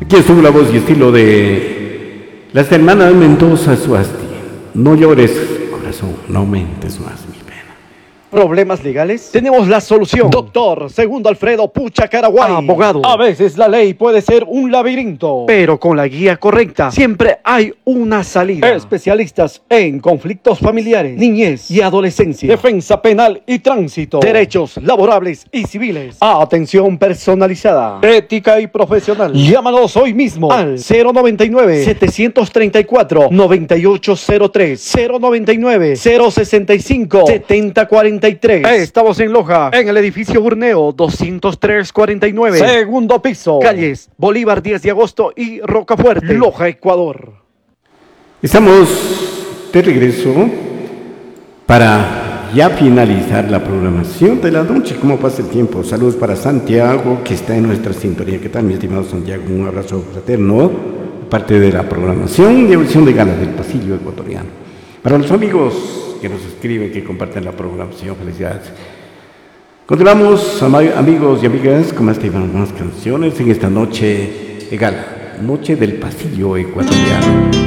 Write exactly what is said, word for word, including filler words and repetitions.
Aquí estuvo la voz y estilo de las hermanas Mendoza Suasti. No llores, corazón, no aumentes más mi pena. ¿Problemas legales? Tenemos la solución. Doctor Segundo Alfredo Pucha Caraguay. Abogado. A veces la ley puede ser un laberinto, pero con la guía correcta siempre hay una salida. Especialistas en conflictos familiares, niñez y adolescencia, defensa penal y tránsito, derechos laborables y civiles, atención personalizada, ética y profesional. Llámanos hoy mismo al cero noventa y nueve, setecientos treinta y cuatro, noventa y ocho cero tres, cero noventa y nueve, cero sesenta y cinco, setenta cuarenta y tres. Estamos en Loja, en el edificio Burneo doscientos tres cuarenta y nueve, segundo piso, calles Bolívar diez de agosto y Rocafuerte, Loja, Ecuador. Estamos de regreso para ya finalizar la programación de la noche. ¿Cómo pasa el tiempo? Saludos para Santiago, que está en nuestra sintonía. ¿Qué tal, mi estimado Santiago? Un abrazo fraterno, parte de la programación de audición de Gala del Pasillo Ecuatoriano. Para los amigos que nos escriben, que comparten la programación, felicidades. Continuamos, amigos y amigas, con más temas, más canciones en esta noche de Gala, Noche del Pasillo Ecuatoriano.